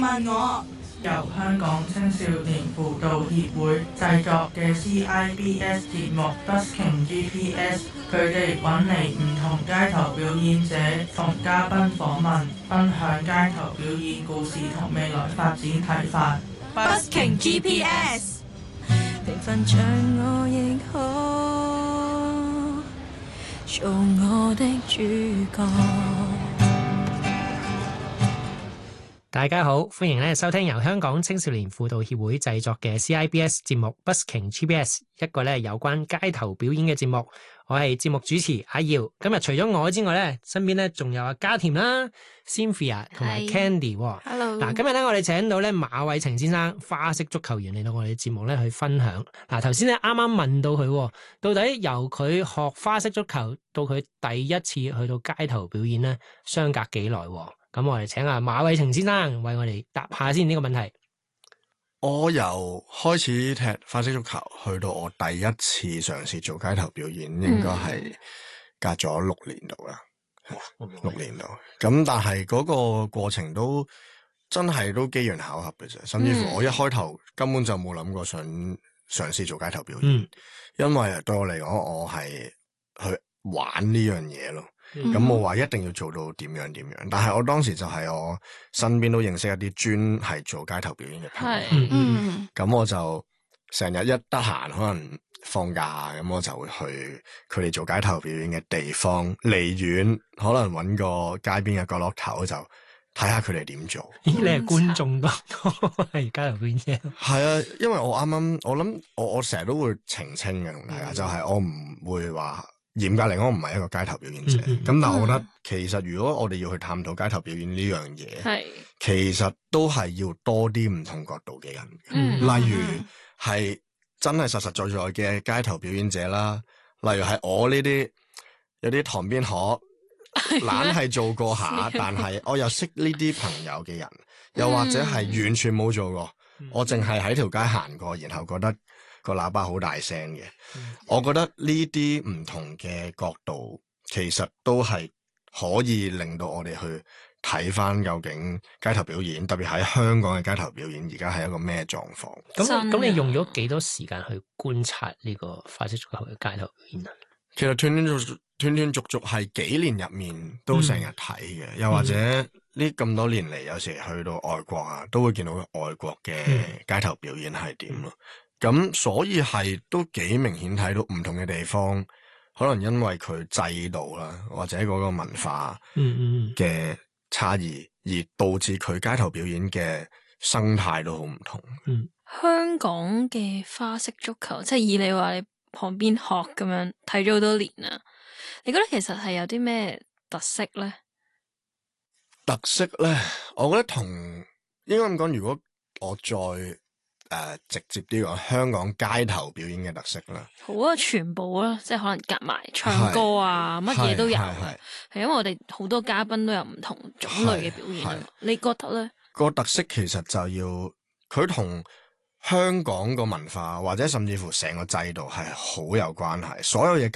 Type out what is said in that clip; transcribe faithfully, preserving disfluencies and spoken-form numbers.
問我，由香港青少年輔導協會製作嘅 C I B S 節目 Busking G P S， 佢哋揾嚟唔同街頭表演者同嘉賓訪問，分享街頭表演故事同未來發展睇法。Busking G P S， 平凡像我亦可做我的主角。 大家好，歡迎咧收聽由香港青少年輔導協會製作嘅 C I B S 節目 Busking G P S， 一個咧有關街頭表演嘅節目。我係節目主持阿耀，今日除咗我之外咧，身邊咧仲有阿嘉甜啦、Cynthia 同埋 Candy。Hello， 嗱，今日咧我哋請到咧馬偉晴先生，花式足球員嚟到我哋節目咧去分享。嗱，頭先咧啱啱問到佢，到底由佢學花式足球到佢第一次去到街頭表演咧，相隔幾耐？咁我哋請阿馬偉晴先生為我哋答下先呢個問題。 我由開始踢花式足球去到我第一次嘗試做街頭表演，嗯、應該係隔咗六年度啦，嗯、六年度。咁但係嗰個過程都真係都機緣巧合嘅啫，甚至乎我一開頭根本就冇諗過想嘗試做街頭表演，嗯、因為對我嚟講，我係去玩呢樣嘢咯。咁冇話一定要做到點樣點樣，但係我當時就係我身邊都認識一啲專係做街頭表演嘅朋友，嗯，咁我就成日一得閒可能放假，咁我就會去佢哋做街頭表演嘅地方，離遠可能揾個街邊嘅角落頭就睇下佢哋點做。 咦，你係觀眾多係街頭表演啫？ 係啊，因為我啱啱我諗我我成日都會澄清嘅同大家，嗯、就係我唔會話。嚴格嚟講，我唔係一個街頭表演者，咁、嗯嗯、但係我覺得其實如果我哋要去探討街頭表演呢樣嘢，係其實都係要多啲唔同角度嘅人，嗯、例如係真係實實在在嘅街頭表演者啦，例如係我呢啲有啲旁邊學懶係做過下，但係我又識呢啲朋友嘅人，又或者係完全冇做過，嗯、我淨係喺條街行過，然後覺得個喇叭好大聲嘅，嗯、我覺得呢啲唔同嘅角度，其實都係可以令到我哋去睇翻究竟街頭表演，特別喺香港嘅街頭表演而家係一個咩狀況。 咁咁你用咗幾多時間去觀察呢個花式足球嘅街頭表演啊？ 其實斷斷續續斷斷續續係幾年入面都成日睇嘅，嗯、又或者呢咁多年嚟，有時去到外國啊，都會見到外國嘅街頭表演係點咯。嗯咁所以係都幾明顯睇到唔同嘅地方，可能因為佢制度啦，或者嗰個文化嘅差異，嗯嗯、而導致佢街頭表演嘅生態都好唔同。 嗯、香港嘅花式足球，即係以你話你旁邊學咁樣睇咗好多年啦，你覺得其實係有啲咩特色咧？ 特色咧，我覺得同應該咁講，如果我再誒、呃，直接啲講香港街頭表演嘅特色啦， 好啊，全部啦，即係可能夾埋唱歌啊，乜嘢都有，係因為我哋好多嘉賓都有唔同種類嘅表演，你覺得咧？ 個特色其實就要佢同香港個文化或者甚至乎成個制度係好有關係，所有嘢。